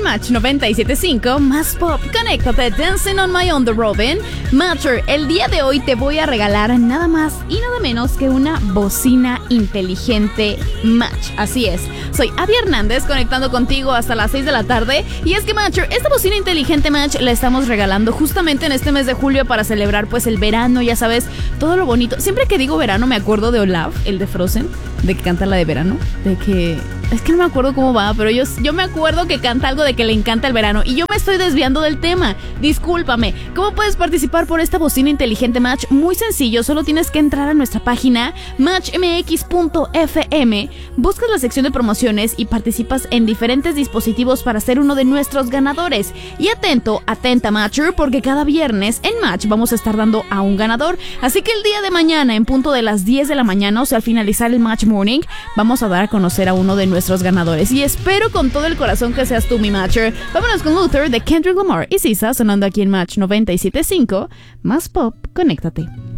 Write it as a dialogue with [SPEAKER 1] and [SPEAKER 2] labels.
[SPEAKER 1] en Match 97.5, más pop, conéctate, Dancing on My Own de Robin. Matcher, el día de hoy te voy a regalar nada más y nada menos que una bocina inteligente Match. Así es, soy Abby Hernández conectando contigo hasta las 6 de la tarde. Y es que Matcher, esta bocina inteligente Match la estamos regalando justamente en este mes de julio para celebrar pues el verano, ya sabes, todo lo bonito. Siempre que digo verano me acuerdo de Olaf, el de Frozen, de que canta la de verano, de que... Es que no me acuerdo cómo va, pero yo me acuerdo que canta algo de que le encanta el verano. Y yo me estoy desviando del tema. Discúlpame. ¿Cómo puedes participar por esta bocina inteligente Match? Muy sencillo. Solo tienes que entrar a nuestra página matchmx.fm. Buscas la sección de promociones y participas en diferentes dispositivos para ser uno de nuestros ganadores. Y atenta Matcher, porque cada viernes en Match vamos a estar dando a un ganador. Así que el día de mañana, en punto de las 10 de la mañana, o sea, al finalizar el Match Morning, vamos a dar a conocer a uno de nuestros ganadores. Y espero con todo el corazón que seas tú, mi Matcher. Vámonos con Luther de Kendrick Lamar y Sisa sonando aquí en Match 97.5. Más pop, conéctate.